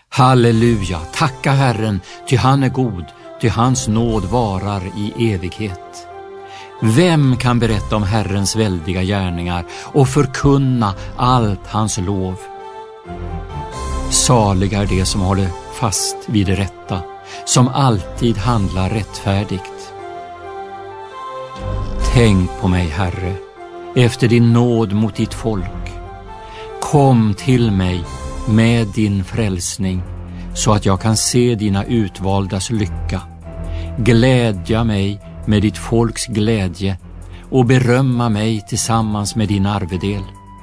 Halleluja, tacka Herren, ty han är god, ty hans nåd varar i evighet. Vem kan berätta om Herrens väldiga gärningar och förkunna allt hans lov? Saliga är de som håller fast vid det rätta, som alltid handlar rättfärdigt. Tänk på mig, Herre, efter din nåd mot ditt folk. Kom till mig med din frälsning, så att jag kan se dina utvaldas lycka, glädja mig med ditt folks glädje och berömma mig tillsammans med din arvedel.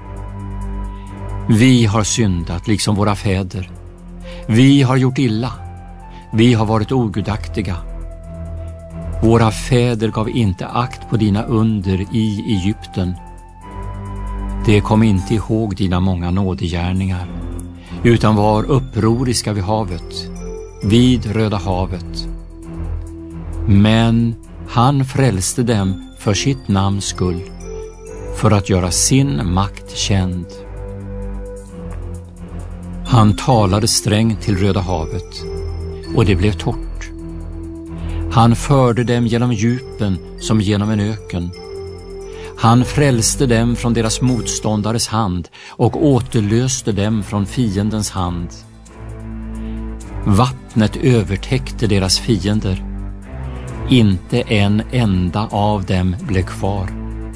Vi har syndat liksom våra fäder. Vi har gjort illa. Vi har varit ogudaktiga. Våra fäder gav inte akt på dina under i Egypten. De kom inte ihåg dina många nådegärningar, utan var upproriska vid havet, vid Röda havet. Men han frälste dem för sitt namns skull, för att göra sin makt känd. Han talade strängt till Röda havet, och det blev torrt. Han förde dem genom djupen som genom en öken. Han frälste dem från deras motståndares hand och återlöste dem från fiendens hand. Vattnet övertäckte deras fiender. Inte en enda av dem blev kvar.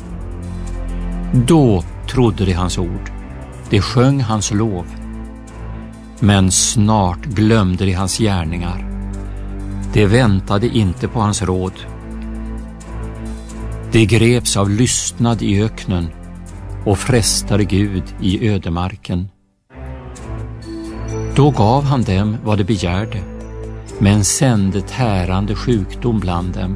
Då trodde de hans ord. De sjöng hans lov. Men snart glömde de hans gärningar. De väntade inte på hans råd. De greps av lystnad i öknen och frestade Gud i ödemarken. Då gav han dem vad de begärde, men sände tärande sjukdom bland dem.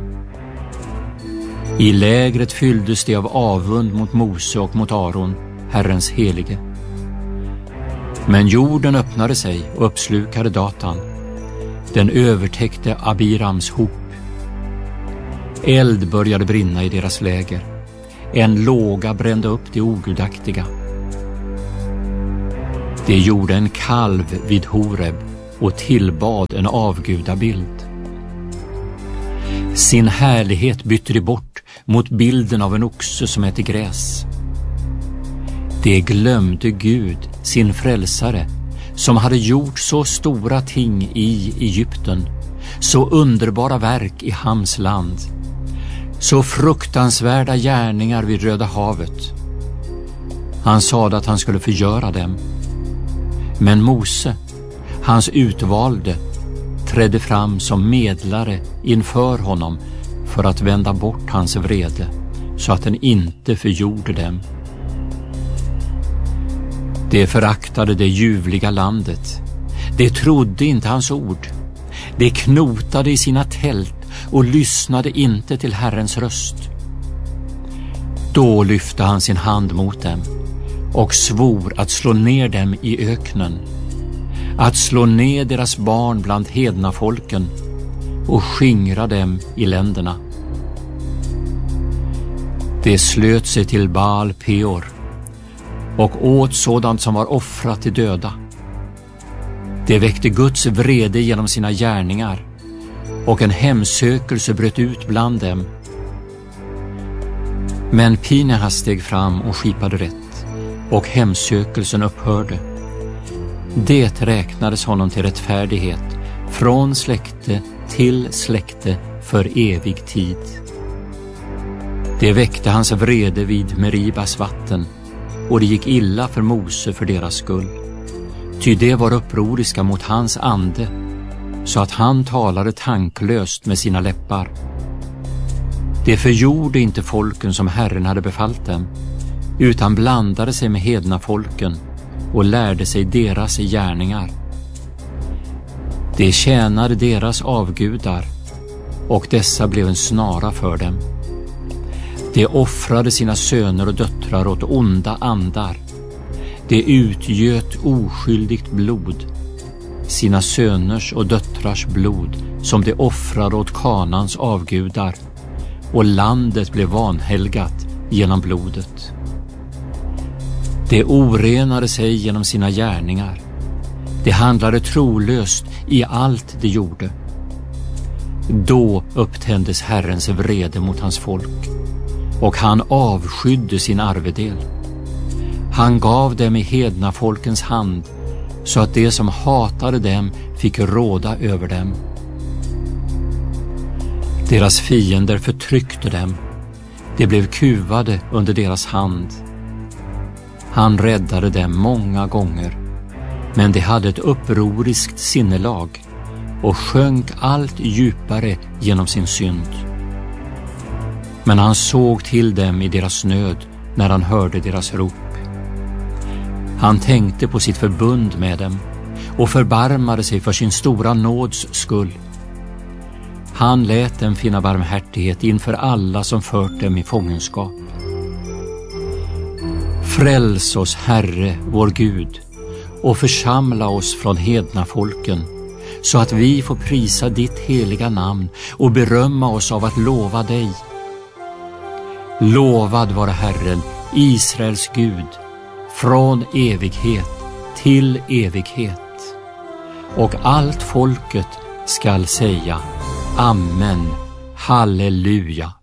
I lägret fylldes de av avund mot Mose och mot Aron, Herrens helige. Men jorden öppnade sig och uppslukade Datan. Den övertäckte Abirams hop. Eld började brinna i deras läger. En låga brände upp de ogudaktiga. De gjorde en kalv vid Horeb och tillbad en avgudabild. Sin härlighet bytte de bort mot bilden av en oxe som äter gräs. De glömde Gud, sin frälsare, som hade gjort så stora ting i Egypten, så underbara verk i Hams land, så fruktansvärda gärningar vid Röda havet. Han sade att han skulle förgöra dem. Men Mose, hans utvalde, trädde fram som medlare inför honom för att vända bort hans vrede, så att den inte förgjorde dem. De föraktade det ljuvliga landet. De trodde inte hans ord. De knotade i sina tält och lyssnade inte till Herrens röst. Då lyfte han sin hand mot dem och svor att slå ner dem i öknen, att slå ner deras barn bland hedna folken och skingra dem i länderna. De slöt sig till Baal Peor och åt sådant som var offrat till döda. Det väckte Guds vrede genom sina gärningar, och en hemsökelse bröt ut bland dem. Men Pinehas steg fram och skipade rätt, och hemsökelsen upphörde. Det räknades honom till rättfärdighet från släkte till släkte för evig tid. Det väckte hans vrede vid Meribas vatten, och det gick illa för Mose för deras skull. Ty det var upproriska mot hans ande, så att han talade tanklöst med sina läppar. Det förgjorde inte folken som Herren hade befallt dem, utan blandade sig med hedna folken och lärde sig deras gärningar. De tjänade deras avgudar, och dessa blev en snara för dem. De offrade sina söner och döttrar åt onda andar. De utgöt oskyldigt blod, sina söners och döttrars blod, som de offrade åt Kanans avgudar, och landet blev vanhelgat genom blodet. De orenade sig genom sina gärningar. De handlade trolöst i allt de gjorde. Då upptändes Herrens vrede mot hans folk, och han avskydde sin arvedel. Han gav dem i hedna folkens hand, så att de som hatade dem fick råda över dem. Deras fiender förtryckte dem. De blev kuvade under deras hand. Han räddade dem många gånger, men de hade ett upproriskt sinnelag och sjönk allt djupare genom sin synd. Men han såg till dem i deras nöd när han hörde deras rop. Han tänkte på sitt förbund med dem och förbarmade sig för sin stora nåds skull. Han lät dem finna barmhärtighet inför alla som fört dem i fångenskap. Fräls oss, Herre, vår Gud, och församla oss från hedna folken, så att vi får prisa ditt heliga namn och berömma oss av att lova dig. Lovad vare Herren, Israels Gud, från evighet till evighet. Och allt folket skall säga: Amen, halleluja.